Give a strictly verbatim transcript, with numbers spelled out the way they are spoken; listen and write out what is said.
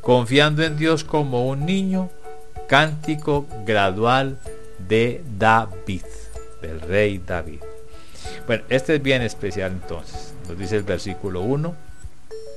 confiando en Dios como un niño, cántico gradual de David, del rey David. Bueno, este es bien especial entonces. Nos dice el versículo uno: